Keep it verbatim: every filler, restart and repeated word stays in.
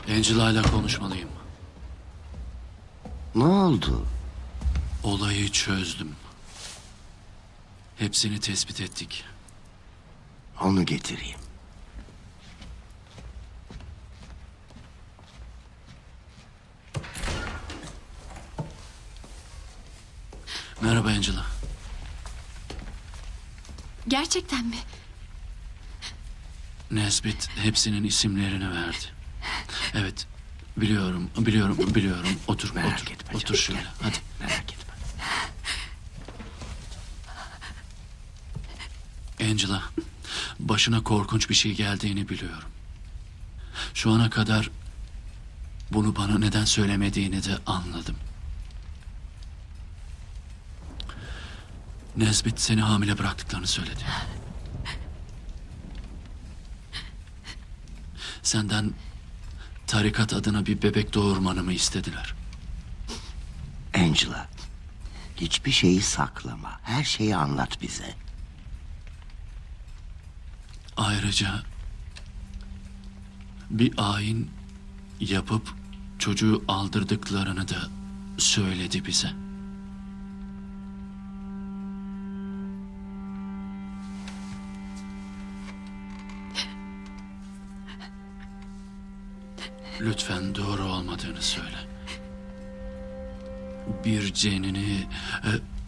Angela ile konuşmalıyım. Ne oldu? Olayı çözdüm. Hepsini tespit ettik. Onu getireyim. Merhaba Angela. Gerçekten mi? Nesbit hepsinin isimlerini verdi. Evet, biliyorum, biliyorum, biliyorum. Otur, Merak otur, etme otur canım, şöyle. gel. Hadi. Merak etme. Angela, başına korkunç bir şey geldiğini biliyorum. Şu ana kadar bunu bana neden söylemediğini de anladım. Nesbit seni hamile bıraktıklarını söyledi. Senden tarikat adına bir bebek doğurmanı mı istediler? Angela, hiçbir şeyi saklama. Her şeyi anlat bize. Ayrıca bir ayin yapıp çocuğu aldırdıklarını da söyledi bize. Lütfen doğru olmadığını söyle. Bir cenini e,